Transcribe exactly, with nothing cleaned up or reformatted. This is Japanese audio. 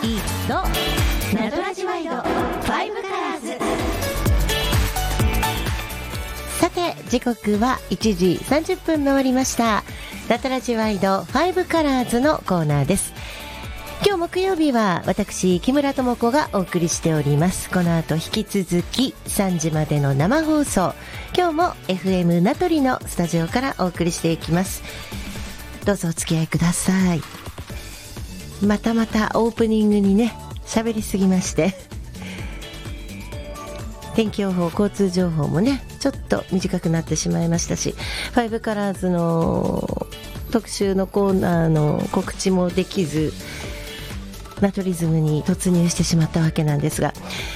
ドナトラジワイドファイブカラーズ。さて時刻はいちじさんじゅっぷん回りました。ナトラジワイドファイブカラーズのコーナーです。今日木曜日は私木村智子がお送りしております。この後引き続きさんじまでの生放送、今日も エフエム 名取のスタジオからお送りしていきます。どうぞお付き合いください。またまたオープニングにね喋りすぎまして天気予報交通情報もねちょっと短くなってしまいましたし、ファイブカラーズの特集のコーナーの告知もできずナトリズムに突入してしまったわけなんですが、